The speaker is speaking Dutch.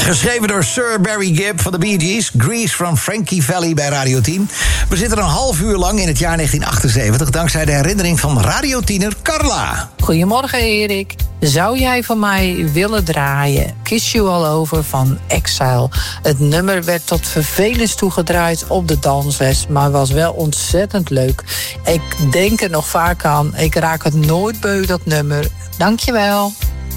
Geschreven door Sir Barry Gibb van de Bee Gees. Grease from Frankie Valli bij Radio 10. We zitten een half uur lang in het jaar 1978... dankzij de herinnering van radiotiener Carla. Goedemorgen, Erik. Zou jij van mij willen draaien? Kiss You All Over van Exile. Het nummer werd tot vervelens toegedraaid op de dansles... maar was wel ontzettend leuk. Ik denk er nog vaak aan. Ik raak het nooit beu, dat nummer. Dankjewel.